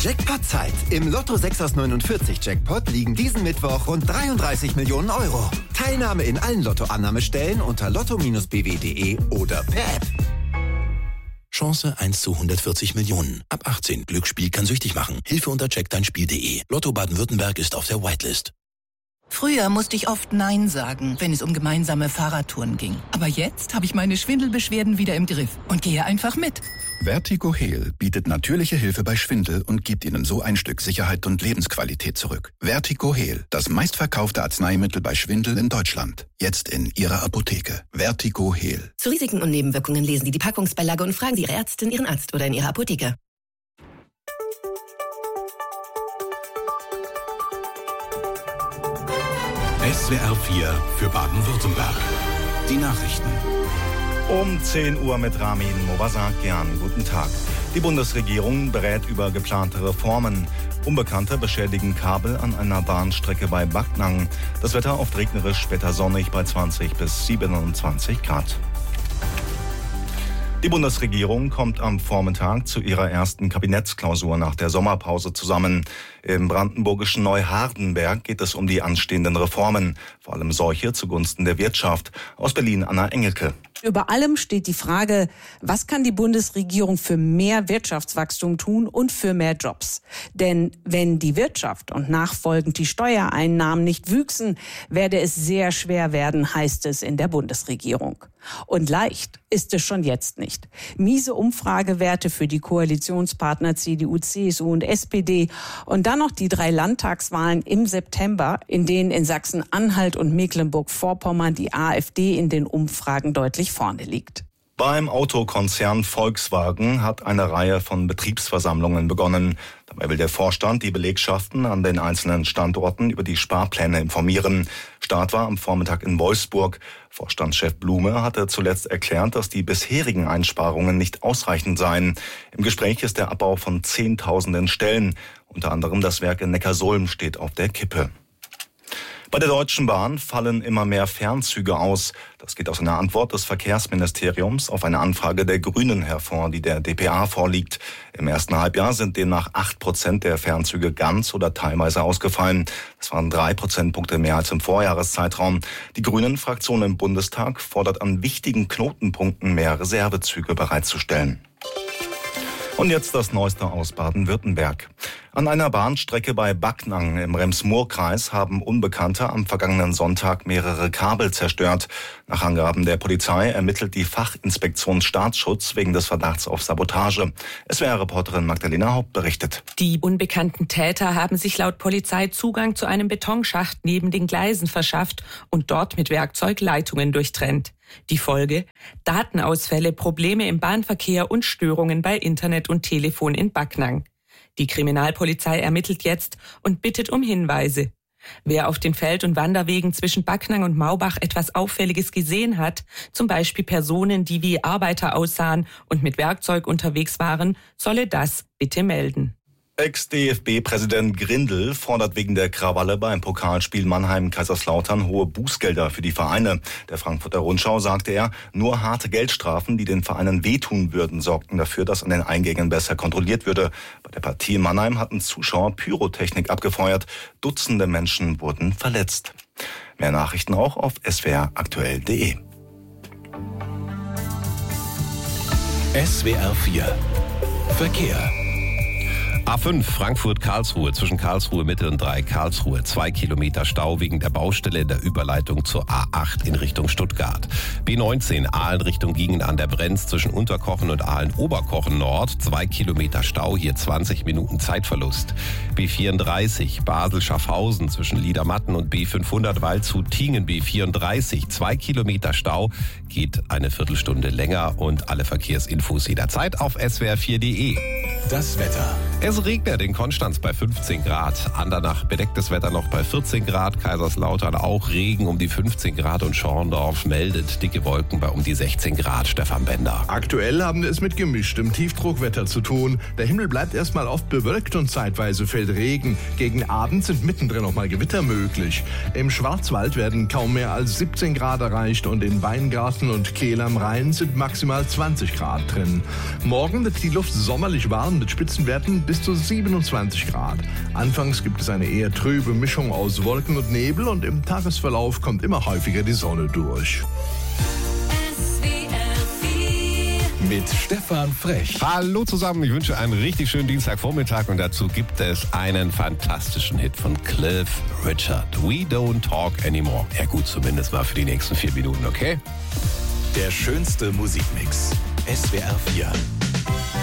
Jackpot-Zeit. Im Lotto 6 aus 49 Jackpot liegen diesen Mittwoch rund 33 Millionen Euro. Teilnahme in allen Lotto-Annahmestellen unter lotto-bw.de oder per App. Chance 1 zu 140 Millionen. Ab 18. Glücksspiel kann süchtig machen. Hilfe unter checkdeinspiel.de. Lotto Baden-Württemberg ist auf der Whitelist. Früher musste ich oft Nein sagen, wenn es um gemeinsame Fahrradtouren ging. Aber jetzt habe ich meine Schwindelbeschwerden wieder im Griff und gehe einfach mit. Vertigo Heal bietet natürliche Hilfe bei Schwindel und gibt Ihnen so ein Stück Sicherheit und Lebensqualität zurück. Vertigo Heal, das meistverkaufte Arzneimittel bei Schwindel in Deutschland. Jetzt in Ihrer Apotheke. Vertigo Heal. Zu Risiken und Nebenwirkungen lesen Sie die Packungsbeilage und fragen Sie Ihre Ärztin, Ihren Arzt oder in Ihrer Apotheke. SWR 4 für Baden-Württemberg. Die Nachrichten. Um 10 Uhr mit Ramin Mobasakian. Guten Tag. Die Bundesregierung berät über geplante Reformen. Unbekannte beschädigen Kabel an einer Bahnstrecke bei Backnang. Das Wetter oft regnerisch, später sonnig bei 20 bis 27 Grad. Die Bundesregierung kommt am Vormittag zu ihrer ersten Kabinettsklausur nach der Sommerpause zusammen. Im brandenburgischen Neuhardenberg geht es um die anstehenden Reformen, vor allem solche zugunsten der Wirtschaft. Aus Berlin Anna Engelke. Über allem steht die Frage, was kann die Bundesregierung für mehr Wirtschaftswachstum tun und für mehr Jobs? Denn wenn die Wirtschaft und nachfolgend die Steuereinnahmen nicht wüchsen, werde es sehr schwer werden, heißt es in der Bundesregierung. Und leicht ist es schon jetzt nicht. Miese Umfragewerte für die Koalitionspartner CDU, CSU und SPD und dann noch die 3 Landtagswahlen im September, in denen in Sachsen-Anhalt und Mecklenburg-Vorpommern die AfD in den Umfragen deutlich vorne liegt. Beim Autokonzern Volkswagen hat eine Reihe von Betriebsversammlungen begonnen. Dabei will der Vorstand die Belegschaften an den einzelnen Standorten über die Sparpläne informieren. Start war am Vormittag in Wolfsburg. Vorstandschef Blume hatte zuletzt erklärt, dass die bisherigen Einsparungen nicht ausreichend seien. Im Gespräch ist der Abbau von Zehntausenden Stellen. Unter anderem das Werk in Neckarsulm steht auf der Kippe. Bei der Deutschen Bahn fallen immer mehr Fernzüge aus. Das geht aus einer Antwort des Verkehrsministeriums auf eine Anfrage der Grünen hervor, die der dpa vorliegt. Im ersten Halbjahr sind demnach 8% der Fernzüge ganz oder teilweise ausgefallen. Das waren 3 Prozentpunkte mehr als im Vorjahreszeitraum. Die Grünen-Fraktion im Bundestag fordert an wichtigen Knotenpunkten mehr Reservezüge bereitzustellen. Und jetzt das Neueste aus Baden-Württemberg. An einer Bahnstrecke bei Backnang im Rems-Murr-Kreis haben Unbekannte am vergangenen Sonntag mehrere Kabel zerstört. Nach Angaben der Polizei ermittelt die Fachinspektion Staatsschutz wegen des Verdachts auf Sabotage. SWR-Reporterin Magdalena Haupt berichtet. Die unbekannten Täter haben sich laut Polizei Zugang zu einem Betonschacht neben den Gleisen verschafft und dort mit Werkzeug Leitungen durchtrennt. Die Folge? Datenausfälle, Probleme im Bahnverkehr und Störungen bei Internet und Telefon in Backnang. Die Kriminalpolizei ermittelt jetzt und bittet um Hinweise. Wer auf den Feld- und Wanderwegen zwischen Backnang und Maubach etwas Auffälliges gesehen hat, zum Beispiel Personen, die wie Arbeiter aussahen und mit Werkzeug unterwegs waren, solle das bitte melden. Ex-DFB-Präsident Grindel fordert wegen der Krawalle beim Pokalspiel Mannheim-Kaiserslautern hohe Bußgelder für die Vereine. Der Frankfurter Rundschau sagte er, nur harte Geldstrafen, die den Vereinen wehtun würden, sorgten dafür, dass an den Eingängen besser kontrolliert würde. Bei der Partie in Mannheim hatten Zuschauer Pyrotechnik abgefeuert. Dutzende Menschen wurden verletzt. Mehr Nachrichten auch auf swraktuell.de. SWR 4 Verkehr. A5 Frankfurt-Karlsruhe, zwischen Karlsruhe Mitte und Karlsruhe. 2 Kilometer Stau wegen der Baustelle in der Überleitung zur A8 in Richtung Stuttgart. B19 Aalen Richtung Giengen an der Brenz, zwischen Unterkochen und Aalen-Oberkochen Nord. 2 Kilometer Stau, hier 20 Minuten Zeitverlust. B34 Basel-Schaffhausen, zwischen Liedermatten und B500 Waldshut-Tiengen. B34 2 Kilometer Stau, geht eine Viertelstunde länger und alle Verkehrsinfos jederzeit auf swr4.de. Das Wetter. Es regnet in Konstanz bei 15 Grad. Andernach bedecktes Wetter noch bei 14 Grad. Kaiserslautern auch Regen um die 15 Grad und Schorndorf meldet dicke Wolken bei um die 16 Grad. Stefan Bender. Aktuell haben wir es mit gemischtem Tiefdruckwetter zu tun. Der Himmel bleibt erstmal oft bewölkt und zeitweise fällt Regen. Gegen Abend sind mittendrin noch mal Gewitter möglich. Im Schwarzwald werden kaum mehr als 17 Grad erreicht und in Weingarten und Kehl am Rhein sind maximal 20 Grad drin. Morgen wird die Luft sommerlich warm. mit Spitzenwerten bis zu 27 Grad. Anfangs gibt es eine eher trübe Mischung aus Wolken und Nebel und im Tagesverlauf kommt immer häufiger die Sonne durch. Mit Stefan Frech. Hallo zusammen, ich wünsche einen richtig schönen Dienstagvormittag und dazu gibt es einen fantastischen Hit von Cliff Richard. We Don't Talk Anymore. Ja gut, zumindest mal für die nächsten 4 Minuten, okay? Der schönste Musikmix. SWR 4.